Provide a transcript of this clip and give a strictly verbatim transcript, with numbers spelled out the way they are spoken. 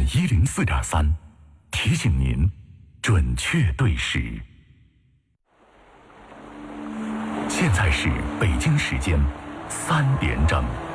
一零四点三，提醒您准确对时。现在是北京时间三点整。